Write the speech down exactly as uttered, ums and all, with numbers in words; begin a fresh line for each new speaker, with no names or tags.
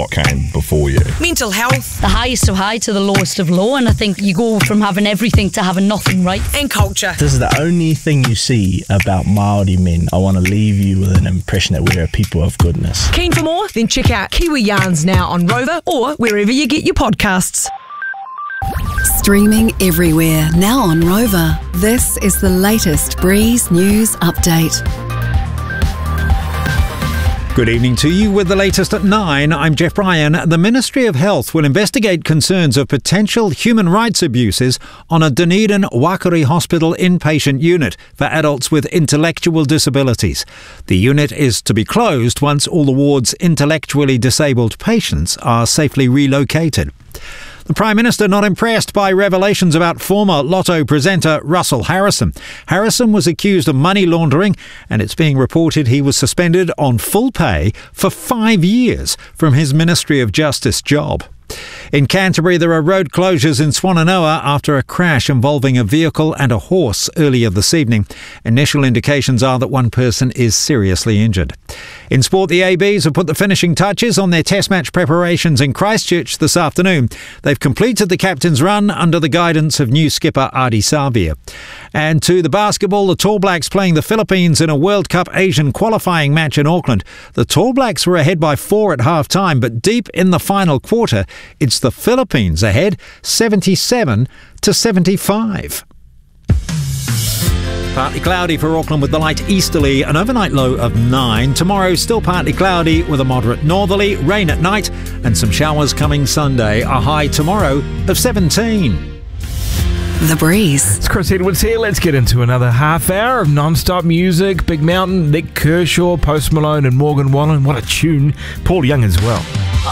what came before you.
Mental health.
The highest of high to the lowest of low, and I think you go from having everything to having nothing, right?
And culture.
This is the only thing you see about Māori men. I want to leave you with an impression that we're a people of goodness.
Keen for more? Then check out Kiwi Yarns now on Rover or wherever you get your podcasts.
Streaming everywhere, now on Rover. This is the latest Breeze News Update.
Good evening to you with the latest at nine. I'm Jeff Bryan. The Ministry of Health will investigate concerns of potential human rights abuses on a Dunedin Wakari Hospital inpatient unit for adults with intellectual disabilities. The unit is to be closed once all the ward's intellectually disabled patients are safely relocated. The Prime Minister not impressed by revelations about former Lotto presenter Russell Harrison. Harrison was accused of money laundering, and it's being reported he was suspended on full pay for five years from his Ministry of Justice job. In Canterbury, there are road closures in Swannanoa after a crash involving a vehicle and a horse earlier this evening. Initial indications are that one person is seriously injured. In sport, the A Bs have put the finishing touches on their test match preparations in Christchurch this afternoon. They've completed the captain's run under the guidance of new skipper Ardie Savia. And to the basketball, the Tall Blacks playing the Philippines in a World Cup Asian qualifying match in Auckland. The Tall Blacks were ahead by four at half-time, but deep in the final quarter, it's the Philippines ahead, seventy-seven to seventy-five. Partly cloudy for Auckland with the light easterly, an overnight low of nine. Tomorrow still partly cloudy with a moderate northerly, rain at night and some showers coming Sunday. A high tomorrow of seventeen.
The Breeze.
It's Chris Edwards here. Let's get into another half hour of non-stop music. Big Mountain, Nick Kershaw, Post Malone and Morgan Wallen. What a tune. Paul Young as well.